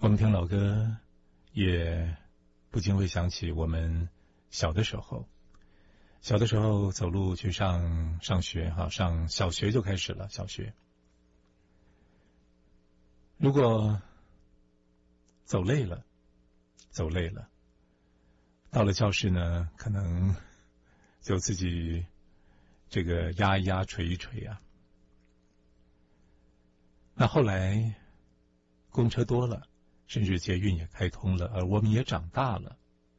们听老歌，也不禁会想起我们小的时候。小的时候走路去上学上小学就开始了。小学如果走累了，到了教室呢，可能就自己这个压一压、捶一捶啊。那后来公车多了，甚至捷运也开通了，而我们也长大了。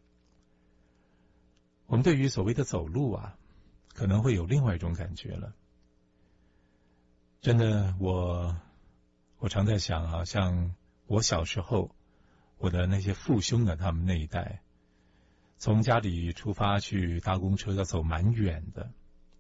我们对于所谓的走路啊，可能会有另外一种感觉了。真的，我常在想啊，像我小时候，我的那些父兄的他们那一代，从家里出发去搭公车要走蛮远的。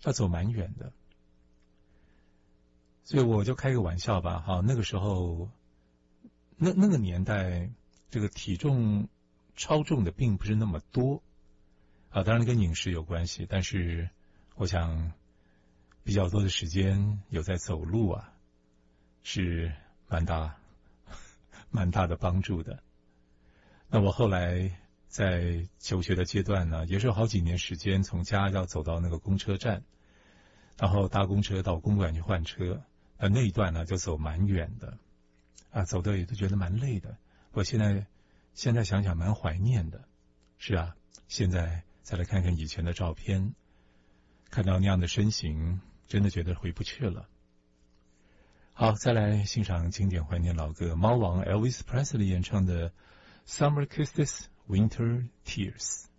所以我就开个玩笑吧，那个时候，那个年代，这个体重超重的并不是那么多啊，当然跟饮食有关系，但是我想比较多的时间有在走路啊，是蛮大的帮助的。那我后来在求学的阶段呢，也是有好几年时间，从家要走到那个公车站，然后搭公车到公馆去换车，那一段呢就走蛮远的啊，走的也都觉得蛮累的。我现在想想蛮怀念的。是啊，现在再来看看以前的照片，看到那样的身形，真的觉得回不去了。好，再来欣赏经典怀念老歌，猫王 Elvis Presley 演唱的 Summer Kisses Winter Tears。